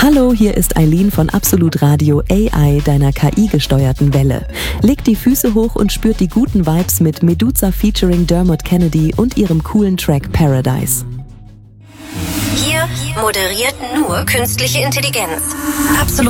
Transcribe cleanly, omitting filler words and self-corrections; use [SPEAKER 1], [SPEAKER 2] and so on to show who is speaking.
[SPEAKER 1] Hallo, hier ist Eileen von Absolut Radio AI, deiner KI-gesteuerten Welle. Legt die Füße hoch und spürt die guten Vibes mit Meduza featuring Dermot Kennedy und ihrem coolen Track Paradise.
[SPEAKER 2] Hier moderiert nur künstliche Intelligenz. Absolut.